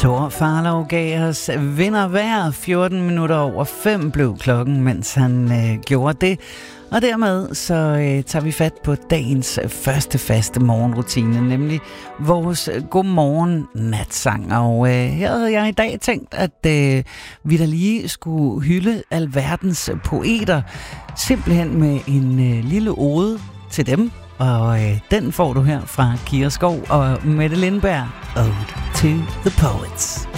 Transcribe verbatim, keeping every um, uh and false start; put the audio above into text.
Thor Farlov gav os vinder hver. fjorten minutter over fem blev klokken, mens han øh, gjorde det. Og dermed så øh, tager vi fat på dagens første faste morgenrutine, nemlig vores godmorgen natsang. Og øh, her havde jeg i dag tænkt, at øh, vi da lige skulle hylde alverdens poeter, simpelthen med en øh, lille ode til dem. Og øh, den får du her fra Kira Skov og Mette Lindberg, Ode to the Poets.